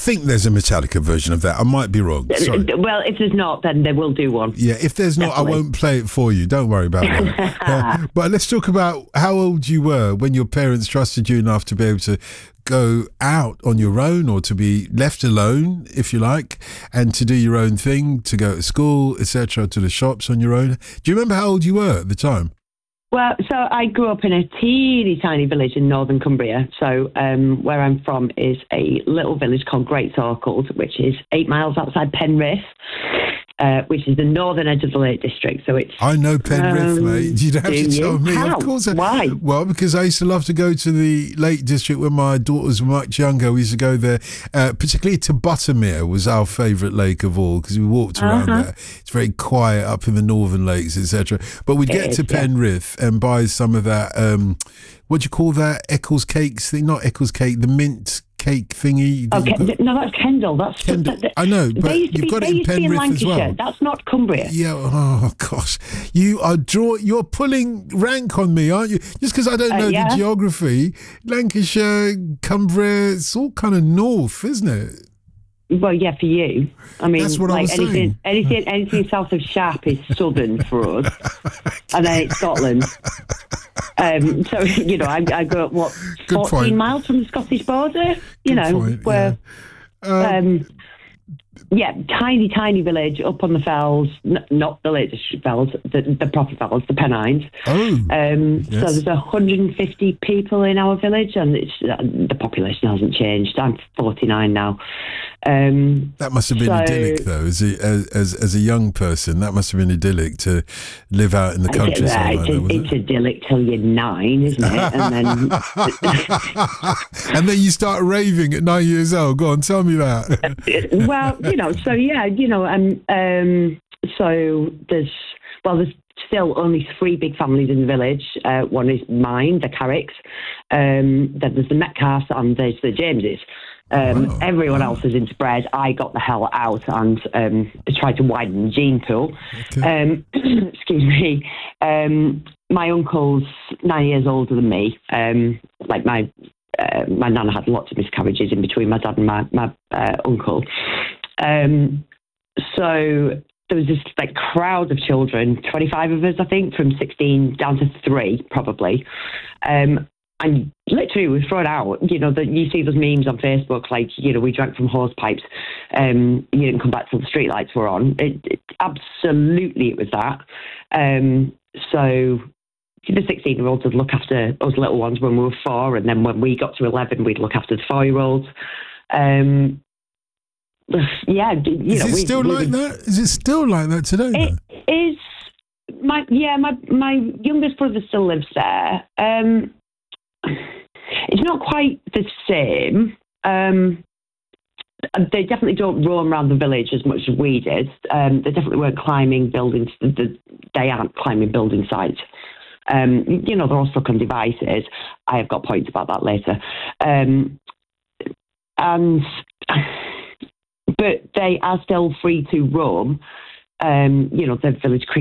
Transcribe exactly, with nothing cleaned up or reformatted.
think there's a Metallica version of that. I might be wrong. Sorry. Well, if there's not, then they will do one. Yeah, if there's not, Definitely. I won't play it for you. Don't worry about that. uh, but let's talk about how old you were when your parents trusted you enough to be able to go out on your own, or to be left alone, if you like, and to do your own thing, to go to school, et cetera, to the shops on your own. Do you remember how old you were at the time? Well, so I grew up in a teeny tiny village in northern Cumbria. So um, where I'm from is a little village called Great Sorkles, which is eight miles outside Penrith. Uh, which is the northern edge of the Lake District. So it's. I know Penrith, um, mate. You don't have to tell me. How? Of course. I, Why? Well, because I used to love to go to the Lake District when my daughters were much younger. We used to go there, uh, particularly to Buttermere was our favourite lake of all, because we walked around uh-huh. there. It's very quiet up in the northern lakes, et cetera. But we'd get is, to Penrith yeah. and buy some of that. Um, what do you call that? Eccles cakes thing? Not Eccles cake. The mint cake thingy. Okay, no, that's Kendal. That's Kendal. That, I know, but you've be, got it in Penrith in as well. That's not Cumbria. Yeah. Oh gosh, you are draw. You're pulling rank on me, aren't you? Just because I don't know uh, yeah. the geography. Lancashire, Cumbria, it's all kind of north, isn't it? Well, yeah, for you. I mean, that's what like I was anything, saying. anything, anything south of Sharp is southern for us, and then it's Scotland. Um, so you know, I, I grew up what Good fourteen point. miles from the Scottish border. You Good know, point, where yeah. Um, um, yeah, tiny, tiny village up on the fells, n- not the Lake District fells, the, the proper fells, the Pennines. Oh, um, yes. So there's one hundred fifty people in our village, and it's, uh, the population hasn't changed. I'm forty-nine now. Um, that must have been so, idyllic, though, as a, as as a young person. That must have been idyllic to live out in the countryside. It's, like it's, that, it's idyllic till you're nine, isn't it? And then, and then you start raving at nine years old. Go on, tell me that. Well, you know, so yeah, you know, um, um, so there's well, there's still only three big families in the village. Uh, one is mine, the Carricks. Um, then there's the Metcalfs, and there's the Jameses. Um, wow. Everyone wow. else is into bread. I got the hell out and um, tried to widen the gene pool. Okay. Um, excuse me. Um, my uncle's nine years older than me. Um, like my uh, my nana had lots of miscarriages in between my dad and my my uh, uncle. Um, so there was this like crowd of children, twenty-five of us, I think, from sixteen down to three, probably. Um, And literally, we were thrown out. You know, that you see those memes on Facebook, like, you know, we drank from hose pipes. Um, you didn't come back till the streetlights were on. It, it, absolutely, it was that. Um, so the sixteen-year-olds would look after those little ones when we were four, and then when we got to eleven, we'd look after the four-year-olds. Um, yeah, you is know, it we, still we like would, that? Is it still like that today? It though? is. My yeah, my my youngest brother still lives there. Um, It's not quite the same. Um, they definitely don't roam around the village as much as we did. Um, they definitely weren't climbing buildings. The, they aren't climbing building sites. Um, you know, they're all stuck on devices. I have got points about that later. Um, and but they are still free to roam. Um, you know, the village